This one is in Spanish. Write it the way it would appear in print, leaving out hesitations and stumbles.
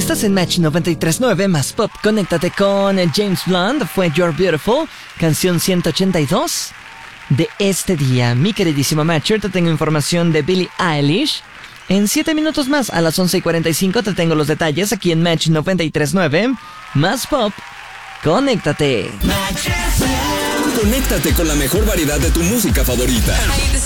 Estás en Match 93.9 más pop. Conéctate con James Blunt. Fue You're Beautiful, canción 182 de este día. Mi queridísimo Matcher, te tengo información de Billie Eilish. En 7 minutos más, a las 11:45, te tengo los detalles aquí en Match 93.9 más pop. Conéctate. Conéctate con la mejor variedad de tu música favorita. Hey, this